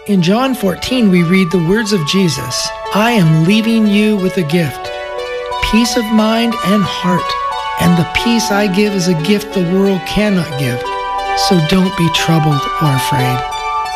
In John 14, we read the words of Jesus, "I am leaving you with a gift, peace of mind and heart, and the peace I give is a gift the world cannot give. So don't be troubled or afraid."